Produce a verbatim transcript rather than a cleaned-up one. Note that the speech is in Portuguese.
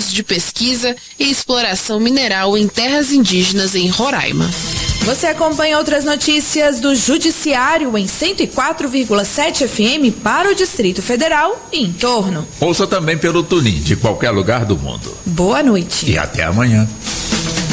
projetos de pesquisa e exploração mineral em terras indígenas em Roraima. Você acompanha outras notícias do Judiciário em cento e quatro vírgula sete F M para o Distrito Federal e em torno. Ouça também pelo Tunin de qualquer lugar do mundo. Boa noite. E até amanhã.